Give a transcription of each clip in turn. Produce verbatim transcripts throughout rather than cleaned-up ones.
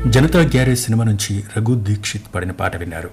Janata garage cinema నుంచి రఘు దీక్షిత్ పడిన పాట విన్నారు.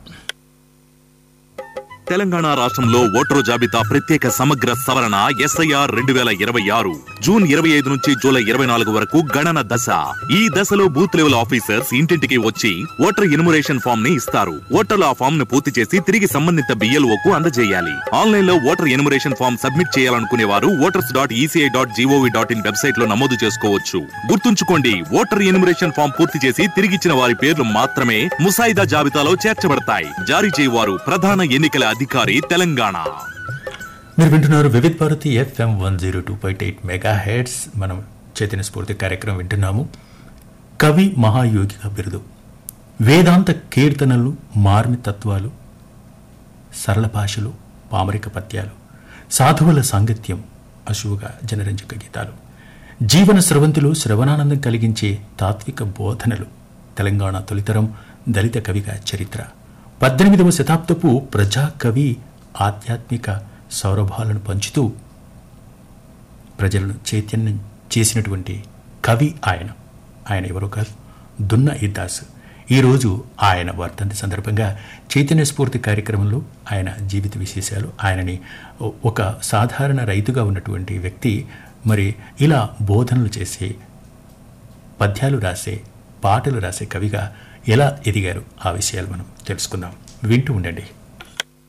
తెలంగాణ రాష్ట్రంలో ఓటరు జాబితా ప్రత్యేక సమగ్ర సవరణ ఎస్ఐఆర్ రెండు వేల ఇరవై ఆరు జూన్ ఇరవై ఐదు నుంచి జూలై ఇరవై నాలుగు వరకు గణన దశ. ఈ దశలో బూత్ లెవెల్ ఆఫీసర్స్ ఇంటింటికి వచ్చి ఓటర్ ఎన్యుమరేషన్ ఫామ్ ని ఇస్తారు. ఓటర్లు ఆ ఫామ్ ను పూర్తి చేసి తిరిగి సంబంధిత బిఎల్ఓ కు అందజేయాలి. ఆన్లైన్ లో ఓటర్ ఎన్యుమరేషన్ ఫామ్ సబ్మిట్ చేయాలనుకునే వారు voters dot ECI dot GOV dot in website లో నమోదు చేసుకోవచ్చు. గుర్తుంచుకోండి, ఓటర్ ఎన్యుమరేషన్ ఫామ్ పూర్తి చేసి తిరిగిచ్చిన వారి పేర్లు మాత్రమే ముసాయిదా జాబితాలో చేర్చబడతాయి. జారీ చేయవారు ప్రధాన ఎన్నికల అధికారి, తెలంగాణ. మీరు వింటున్నారు వివిధ Bharati FM one zero two point eight mega heads. మనం చైతన్య స్ఫూర్తి కార్యక్రమం వింటున్నాము. కవి మహాయోగిగా బిరుదు, వేదాంత కీర్తనలు, మార్మితత్వాలు, సరళ భాషలు, పామరిక పద్యాలు, సాధువుల సాంగత్యం, అశువుగా జనరంజక గీతాలు, జీవన స్రవంతులు, శ్రవణానందం కలిగించే తాత్విక బోధనలు, తెలంగాణ తొలితరం దళిత కవిగా చరిత్ర, పద్దెనిమిదవ శతాబ్దపు ప్రజాకవి, ఆధ్యాత్మిక సౌరభాలను పంచుతూ ప్రజలను చైతన్యం చేసినటువంటి కవి ఆయన. ఆయన ఎవరో కాదు, దున్న ఇద్దాసు. ఈరోజు ఆయన వర్ధంతి సందర్భంగా చైతన్య స్ఫూర్తి కార్యక్రమంలో ఆయన జీవిత విశేషాలు, ఆయనని ఒక సాధారణ రైతుగా ఉన్నటువంటి వ్యక్తి మరి ఇలా బోధనలు చేసే, పద్యాలు రాసే, పాటలు రాసే కవిగా ఎలా ఎదిగారు, ఆ విషయాలు మనం తెలుసుకుందాం. వింటూ ఉండండి.